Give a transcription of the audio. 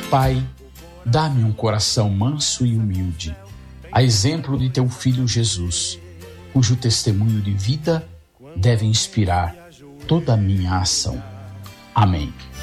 Pai, dá-me um coração manso e humilde, a exemplo de teu Filho Jesus, cujo testemunho de vida deve inspirar toda a minha ação. Amém.